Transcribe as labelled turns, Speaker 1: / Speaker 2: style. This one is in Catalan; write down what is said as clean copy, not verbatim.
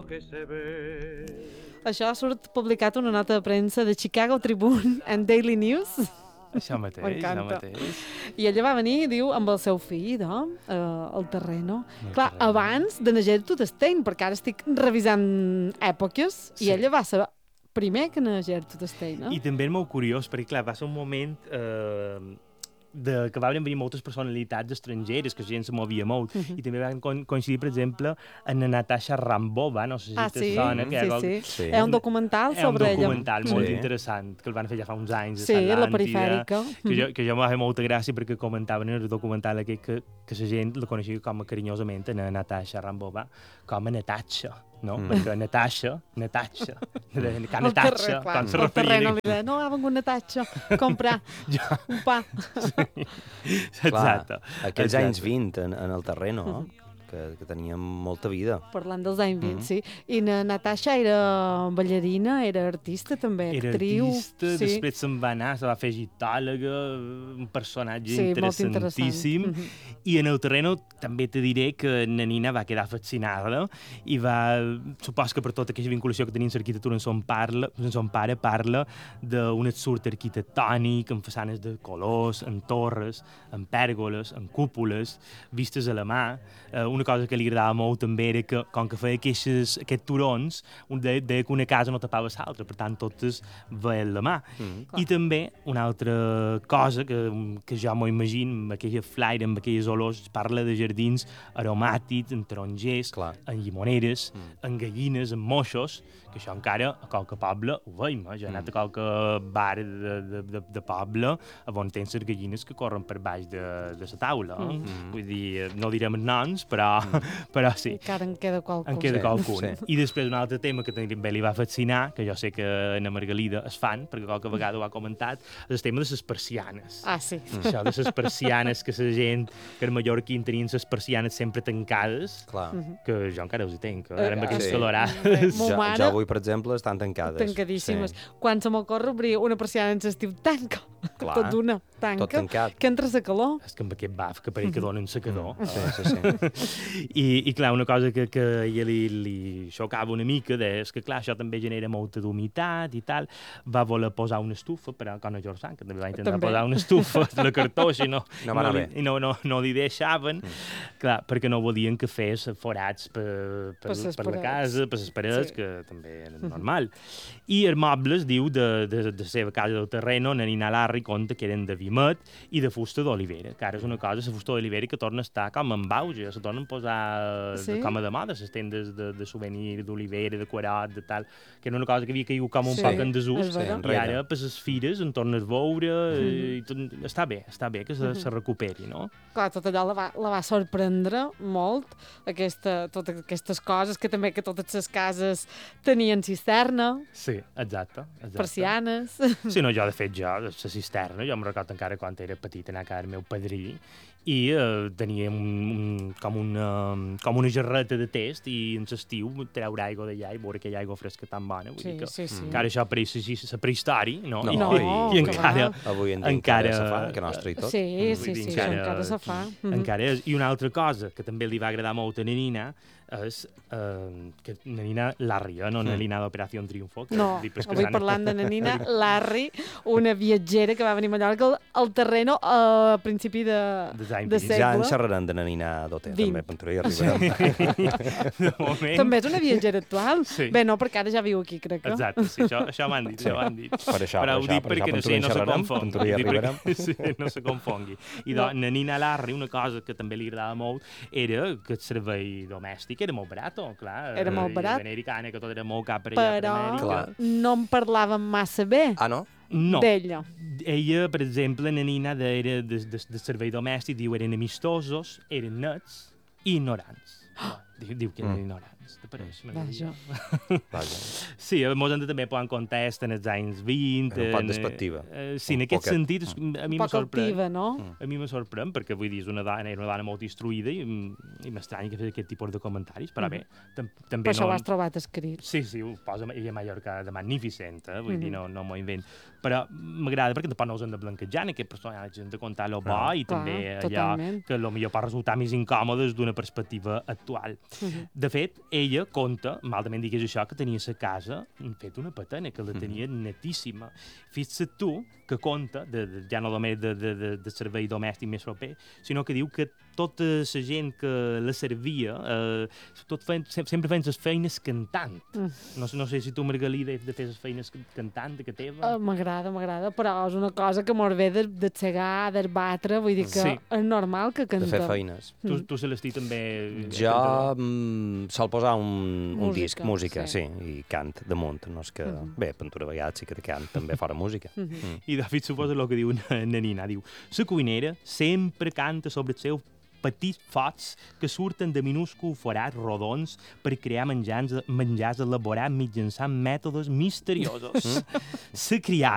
Speaker 1: que se ve.
Speaker 2: Això surt publicat una nota de premsa de Chicago Tribune and Daily News.
Speaker 3: Això mateix, això mateix.
Speaker 2: I ella va venir, diu, amb el seu fill, no? Al terreno. Clar,
Speaker 3: terreno.
Speaker 2: abans de Nager Tutestein, perquè ara estic revisant èpoques, i ella va ser primer que Nager Tutestein,
Speaker 3: I també és molt curiós, perquè clar, va ser un moment que van venir moltes personalitats estrangeres, que la gent se movia molt, i també van coincidir, per exemple, en la Natasha Rambova, no sé si te sona.
Speaker 2: Sí. És un documental sobre ella.
Speaker 3: És un documental molt interessant, que el van fer ja fa uns anys a
Speaker 2: Atlàntida. Sí, la perifèrica.
Speaker 3: Que jo m'ha fet molta gràcia perquè comentaven en el documental aquest que la gent la coneixia com a carinyosament, a Natasha Rambova, com a Natasha. No? Perquè Natasha, que Natasha, quan se referien...
Speaker 2: No, ha vengut Natasha a comprar un pa.
Speaker 3: Exacte.
Speaker 4: Aquells anys 20 en el terreno, que teníem molta vida.
Speaker 2: Parlant dels anys 20, sí. I Natasha era ballarina, era artista també, actriu.
Speaker 3: Era artista, després se'n va anar, se va fer gitòloga, un personatge interessantíssim. I en el terreno també te diré que na Nina va quedar fascinada i supos que per tota aquesta vinculació que tenim amb l'arquitectura en son pare parla d'un absurd arquitectònic, amb façanes de colors, en torres, en pèrgoles, en cúpules, vistes a la mà. Una cosa que li agradava molt també era que, com que feia aquests turons, deia que una casa no tapava l'altra, per tant, totes veien la mà. I també una altra cosa que jo m'ho imagino, amb aquella flaire, amb aquelles olors, parla de jardins aromàtics, en tarongers, en llimoneres, en gallines, en moixos, que això encara a qualque poble ho veiem. Jo he anat a qualque bar de poble on tens les gallines que corren per baix de la taula. Vull dir, no direm els noms, però sí.
Speaker 2: Encara en queda qualcun.
Speaker 3: En queda qualcun. I després un altre tema que també li va fascinar, que jo sé que na Margalida es fan, perquè qualque vegada ho ha comentat, és el tema de les persianes.
Speaker 2: Ah, sí.
Speaker 3: Això de les persianes, que la gent, que el mallorquí tenien les persianes sempre tancades, que jo encara els hi tenc, ara amb aquestes calorades.
Speaker 4: Jo avui, per exemple, estan tancades.
Speaker 2: Tancadíssimes. Quan se m'ocorre obrir una persiana en l'estiu, tanca. Tot d'una, tanca.
Speaker 4: Tot tancat.
Speaker 2: Que entra la calor.
Speaker 3: És que amb aquest baf que pareix que donen secador.
Speaker 4: Sí.
Speaker 3: I clar, una cosa que a ella li xocava una mica és que, clar, això també genera molta d'humitat i tal. Va voler posar una estufa, però com a George Sand, que també va intentar posar una estufa de la cartoixa i no li deixaven, clar, perquè no volien que fes forats per la casa, per les parets, que també era normal. I els mobles, diu, de la seva casa del terreno, na Nina Larri conta que eren de vimet i de fusta d'olivera, que ara és una cosa, la fusta d'olivera, que torna a estar com en auge, se tornen a posar com a de moda, les tendes de souvenir, d'olivera, de quarot, de tal, que era una cosa que havia caigut com un poc en desús, i ara, per les fires, en tornes a veure, i està bé que se recuperi, no?
Speaker 2: Clar, tot allò la va sorprendre molt, totes aquestes coses, que també que totes les cases tenien cisterna.
Speaker 3: Sí, exacte.
Speaker 2: Persianes.
Speaker 3: Sí, no, jo, de fet, la cisterna, jo em recordo encara quan era petit, anar a casa del meu padrí, i tenia com una gerreta de test, i en l'estiu treure aigua d'allà i veure aquella aigua fresca tan bona. Vull dir que encara això pareix la prehistòria, no? I encara...
Speaker 4: Avui en dia encara se fa, que nostre i tot.
Speaker 2: Sí, això encara se fa.
Speaker 3: Encara és. I una altra cosa que també li va agradar molt a na Nina és que na Nina Larri, no na Nina d'Operació Triunfo.
Speaker 2: No, avui parlant de na Nina Larri, una viatgera que va venir a Mallorca al terreno a principi de segle.
Speaker 4: Ja en xerrarem de na Nina Doter, també, per hi arribarem.
Speaker 2: També és una viatgera actual? Bé, no, perquè ara ja viu aquí, crec que.
Speaker 3: Exacte, sí, això m'han dit,
Speaker 4: Per això,
Speaker 3: però ho dic perquè no se confongui.
Speaker 4: Sí,
Speaker 3: no se confongui. I na Nina Larri, una cosa que també li agradava molt era que el servei domèstic era molt barat, clar.
Speaker 2: Era molt barat.
Speaker 3: Americana, que tot era molt cap per allà per Amèrica.
Speaker 2: Però no en parlaven massa bé.
Speaker 4: Ah, no?
Speaker 3: No.
Speaker 2: D'ella.
Speaker 3: Ella, per exemple, na Nina era de servei domèstic, diu, eren amistosos, eren nets i ignorants. Diu que eren ignorants.
Speaker 2: Vaja.
Speaker 3: Sí, molts han de també posar en context en els anys 20.
Speaker 4: Un poc despectiva.
Speaker 3: Sí, en aquest sentit, a mi me sorprèn.
Speaker 2: Altiva, no?
Speaker 3: A mi me sorprèn, perquè vull dir, era una dona molt instruïda i m'estranya que fes aquest tipus de comentaris, però bé, també
Speaker 2: però això ho has trobat escrit.
Speaker 3: Sí, ho posa ella a Mallorca de magnificent, vull dir, no m'ho invent. Però m'agrada perquè tampoc no els han de blanquejar en aquest personatge, han de contar lo bo i també allò que potser pot resultar més incòmodes d'una perspectiva actual. De fet, ella conta, malament digués això, que tenia la casa fet una patena, que la tenia netíssima. Fixa't tu que conta, ja no només de servei domèstic més proper, sinó que diu que tota la gent que la servia sempre feien les feines cantant. No sé si tu, Margalida, de fer les feines cantant de que teva.
Speaker 2: M'agrada, però és una cosa que mos ve de segar, d'arbatre, vull dir que és normal que cantem.
Speaker 4: De fer feines.
Speaker 3: Tu, Celestí, també...
Speaker 4: Jo sol posar un disc, música, sí, i cant damunt. No és que... Bé, pintura a vegades sí que de cant també fora música.
Speaker 3: I de fet suposa el que diu na Nina. Diu, la cuinera sempre canta sobre el seu petits focs que surten de minúsculs forats rodons per crear menjars elaborats mitjançant mètodes misteriosos. La criada